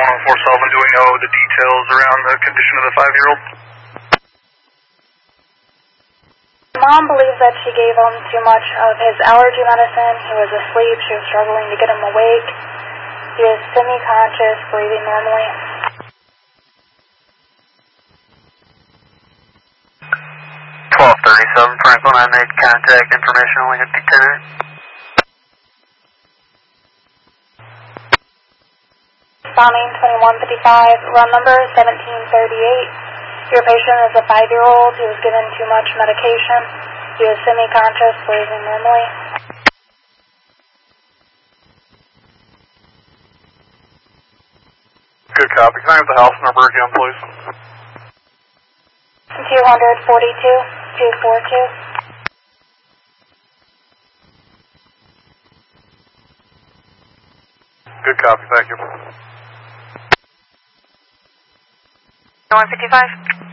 1047, do we know the details around the condition of the 5-year-old? Mom believes that she gave him too much of his allergy medicine. He was asleep. She was struggling to get him awake. He was semi-conscious, breathing normally. 1237 Franklin, I made contact, information only at Lieutenant. Bombing 2155, run number 1738. Your patient is a 5-year-old who was given too much medication. He was semi-conscious, breathing normally. Good copy. Can I have the house number again, please? 242-242. Good copy, thank you. 155.